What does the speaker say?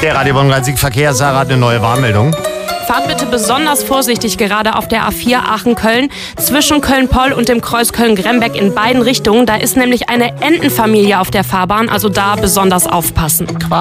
Der Radio Bonn Rhein-Sieg-Verkehr, Sarah hat eine neue Warnmeldung. Fahrt bitte besonders vorsichtig gerade auf der A4 Aachen-Köln zwischen Köln-Poll und dem Kreuz Köln-Grembeck in beiden Richtungen. Da ist nämlich eine Entenfamilie auf der Fahrbahn, also da besonders aufpassen.